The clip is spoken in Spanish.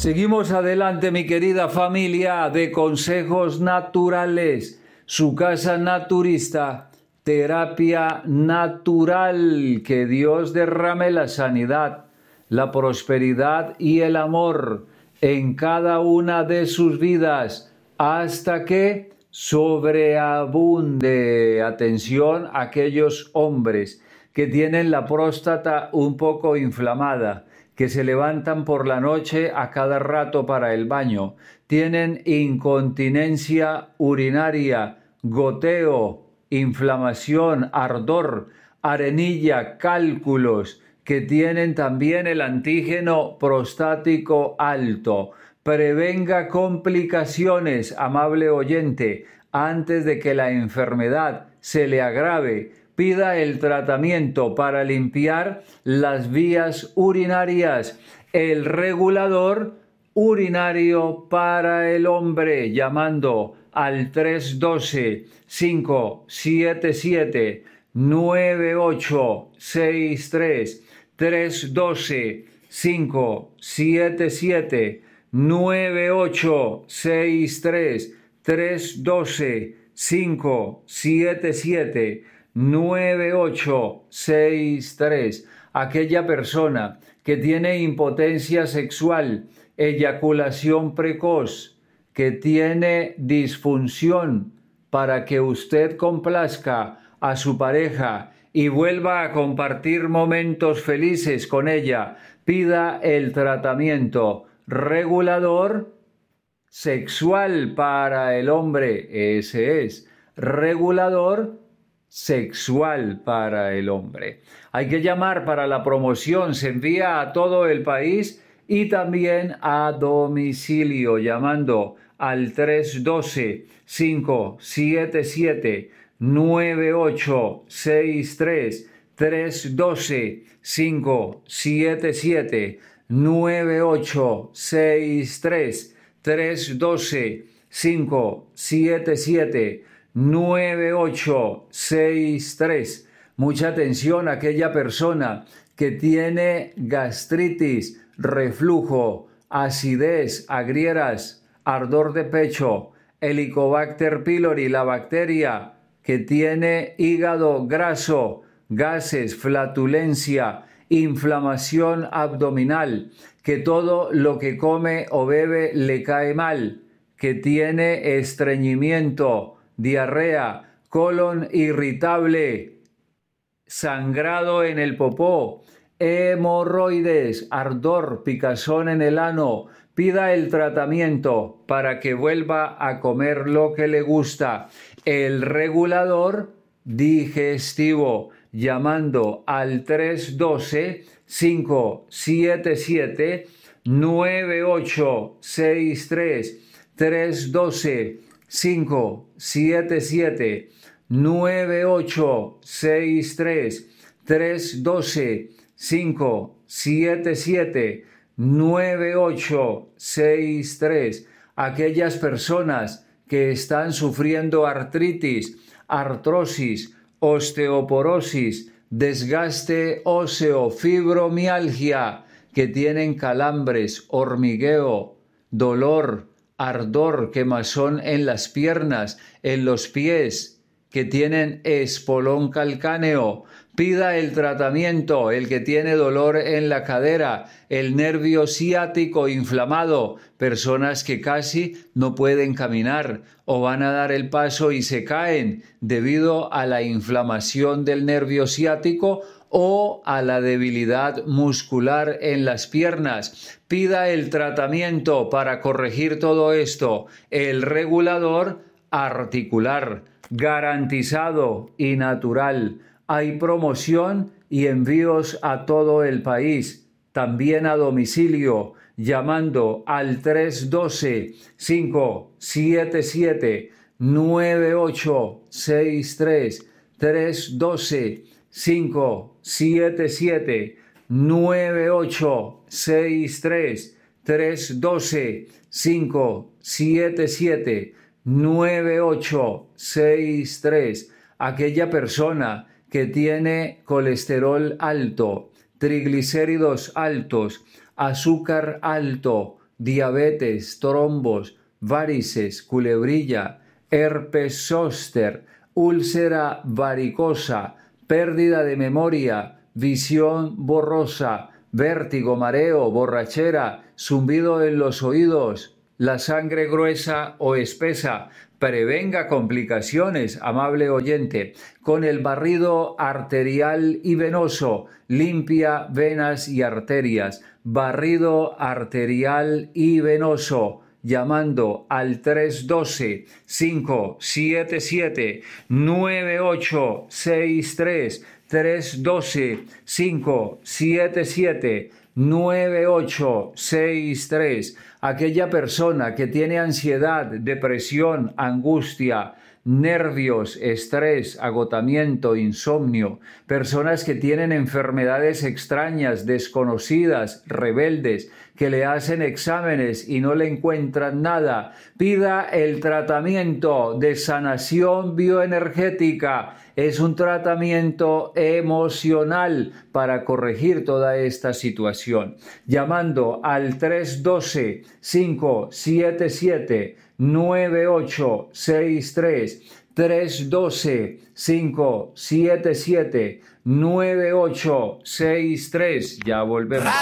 Seguimos adelante, mi querida familia de Consejos Naturales, su casa naturista, terapia natural. Que Dios derrame la sanidad, la prosperidad y el amor en cada una de sus vidas hasta que sobreabunde. Atención a aquellos hombres que tienen la próstata un poco inflamada, que se levantan por la noche a cada rato para el baño, tienen incontinencia urinaria, goteo, inflamación, ardor, arenilla, cálculos, que tienen también el antígeno prostático alto. Prevenga complicaciones, amable oyente, antes de que la enfermedad se le agrave. Pida el tratamiento para limpiar las vías urinarias, el regulador urinario para el hombre, llamando al 312-577-9863, 312-577-9863, 312-577-9863. Aquella persona que tiene impotencia sexual, eyaculación precoz, que tiene disfunción, para que usted complazca a su pareja y vuelva a compartir momentos felices con ella, pida el tratamiento regulador sexual para el hombre. Ese es, regulador sexual para el hombre. Hay que llamar para la promoción, se envía a todo el país y también a domicilio, llamando al 312-577-9863, 312-577-9863, 312-577-9863. Mucha atención a aquella persona que tiene gastritis, reflujo, acidez, agrieras, ardor de pecho, Helicobacter pylori, la bacteria que tiene hígado graso, gases, flatulencia, inflamación abdominal, que todo lo que come o bebe le cae mal, que tiene estreñimiento, diarrea, colon irritable, sangrado en el popó, hemorroides, ardor, picazón en el ano. Pida el tratamiento para que vuelva a comer lo que le gusta. El regulador digestivo, llamando al 312-577-9863, 312-577-9863, 312-577-9863. Aquellas personas que están sufriendo artritis, artrosis, osteoporosis, desgaste óseo, fibromialgia, que tienen calambres, hormigueo, dolor, ardor, quemazón en las piernas, en los pies, que tienen espolón calcáneo. Pida el tratamiento, el que tiene dolor en la cadera, el nervio ciático inflamado, personas que casi no pueden caminar o van a dar el paso y se caen debido a la inflamación del nervio ciático o a la debilidad muscular en las piernas. Pida el tratamiento para corregir todo esto, el regulador articular, garantizado y natural. Hay promoción y envíos a todo el país, también a domicilio, llamando al 312-577-9863, 312-577-9863, 312-577-9863. Aquella persona que tiene colesterol alto, triglicéridos altos, azúcar alto, diabetes, trombos, varices, culebrilla, herpes zóster, úlcera varicosa, pérdida de memoria, visión borrosa, vértigo, mareo, borrachera, zumbido en los oídos, la sangre gruesa o espesa. Prevenga complicaciones, amable oyente, con el barrido arterial y venoso. Limpia venas y arterias. Barrido arterial y venoso, llamando al 312-577-9863, 312-577-9863. Aquella persona que tiene ansiedad, depresión, angustia, nervios, estrés, agotamiento, insomnio, personas que tienen enfermedades extrañas, desconocidas, rebeldes, que le hacen exámenes y no le encuentran nada, pida el tratamiento de sanación bioenergética. Es un tratamiento emocional para corregir toda esta situación. Llamando al 312-577-9863, 312-577-9863. Ya volvemos.